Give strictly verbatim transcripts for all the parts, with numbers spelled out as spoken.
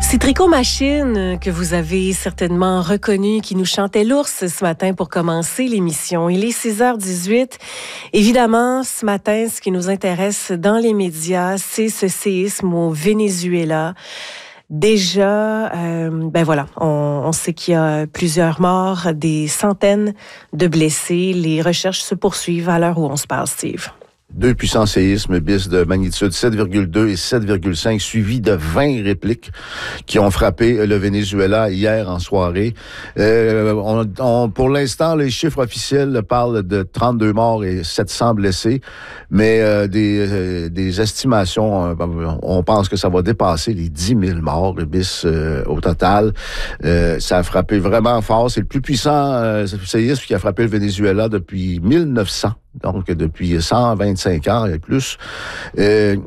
C'est Tricot Machine que vous avez certainement reconnu, qui nous chantait l'ours ce matin pour commencer l'émission. Il est six heures dix-huit. Évidemment, ce matin, ce qui nous intéresse dans les médias, c'est ce séisme au Venezuela. Déjà, euh, ben voilà, on, on sait qu'il y a plusieurs morts, des centaines de blessés. Les recherches se poursuivent à l'heure où on se parle, Steve. Deux puissants séismes bis de magnitude sept virgule deux et sept virgule cinq, suivis de vingt répliques qui ont frappé le Venezuela hier en soirée. Euh, on, on, pour l'instant, les chiffres officiels parlent de trente-deux morts et sept cents blessés, mais euh, des, euh, des estimations, euh, on pense que ça va dépasser les dix mille morts bis euh, au total. Euh, ça a frappé vraiment fort. C'est le plus puissant euh, séisme qui a frappé le Venezuela depuis mille neuf cents. Donc, depuis cent vingt-cinq ans et plus. Euh,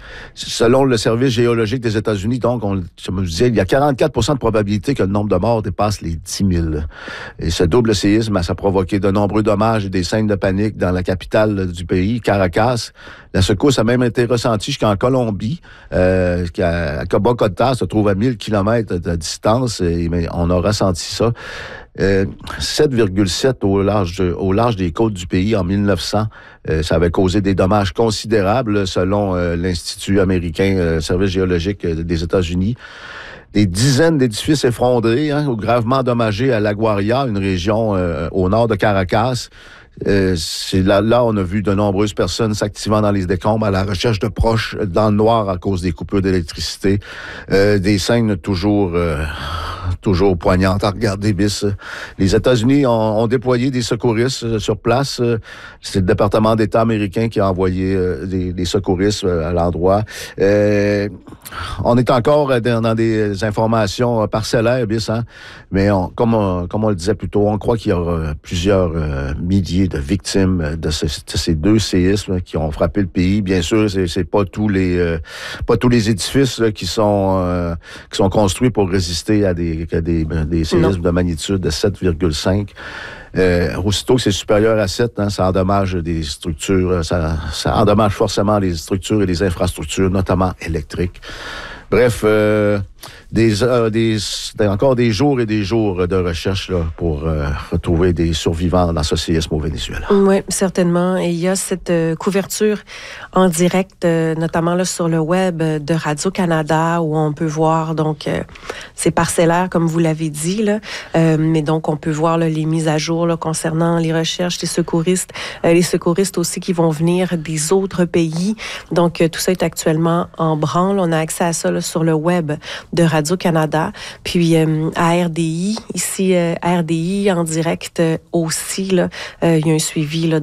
selon le Service géologique des États-Unis, donc, on, je me disais, il y a quarante-quatre pour cent de probabilité que le nombre de morts dépasse les dix mille. Et ce double séisme, ça a provoqué de nombreux dommages et des scènes de panique dans la capitale du pays, Caracas. La secousse a même été ressentie jusqu'en Colombie, euh, à Bogota, se trouve à mille kilomètres de distance, et mais on a ressenti ça. Euh, sept virgule sept au large, de, au large des côtes du pays en mille neuf cents. Euh, ça avait causé des dommages considérables selon euh, l'Institut américain, euh, Service géologique euh, des États-Unis. Des dizaines d'édifices effondrés, hein, ou gravement endommagés à La Guaria, une région euh, au nord de Caracas. Euh, c'est là, là, on a vu de nombreuses personnes s'activant dans les décombres à la recherche de proches dans le noir à cause des coupures d'électricité. Euh, des scènes toujours... Euh, toujours poignante à regarder, bis. Les États-Unis ont, ont déployé des secouristes sur place. C'est le département d'État américain qui a envoyé des, des secouristes à l'endroit. Euh, on est encore dans, dans des informations parcellaires, bis, hein? Mais on, comme, on, comme on le disait plus tôt, on croit qu'il y aura plusieurs euh, milliers de victimes de, ce, de ces deux séismes qui ont frappé le pays. Bien sûr, c'est, c'est pas tous les euh, pas tous les édifices là, qui sont euh, qui sont construits pour résister à des Des, des séismes non. de magnitude de sept virgule cinq. Euh, aussitôt que c'est supérieur à sept, hein, ça endommage des structures, ça, ça endommage forcément les structures et les infrastructures, notamment électriques. Bref, euh, des, euh, des, encore des jours et des jours de recherche là, pour euh, retrouver des survivants dans ce séisme au Venezuela. Oui, certainement. Et il y a cette euh, couverture en direct, euh, notamment là, sur le web de Radio-Canada, où on peut voir, donc, euh, c'est parcellaire, comme vous l'avez dit, là, euh, mais donc, on peut voir là, les mises à jour là, concernant les recherches, les secouristes, euh, les secouristes aussi qui vont venir des autres pays. Donc, euh, tout ça est actuellement en branle. On a accès à ça là, sur le web de Radio-Canada. Puis euh, à R D I, ici, euh, R D I en direct euh, aussi, là, euh, il y a un suivi là,